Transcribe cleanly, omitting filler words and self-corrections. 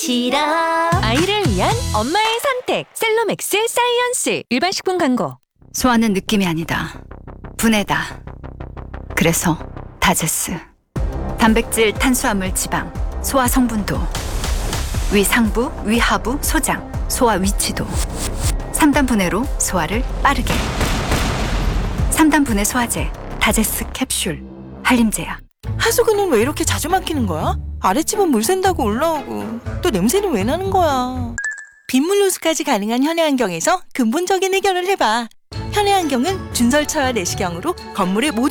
시럽. 아이를 위한 엄마의 선택 셀로맥스 사이언스. 일반 식품 광고. 소화는 느낌이 아니다. 분해다. 그래서 다제스. 단백질, 탄수화물, 지방, 소화 성분도, 위 상부, 위 하부, 소장, 소화 위치도. 3단 분해로 소화를 빠르게. 3단 분해 소화제, 다제스 캡슐, 한림제약. 하수구는 왜 이렇게 자주 막히는 거야? 아랫집은 물 샌다고 올라오고 또 냄새는 왜 나는 거야? 빗물 누수까지 가능한 현해안경에서 근본적인 해결을 해봐. 현해안경은 준설차와 내시경으로 건물의 모든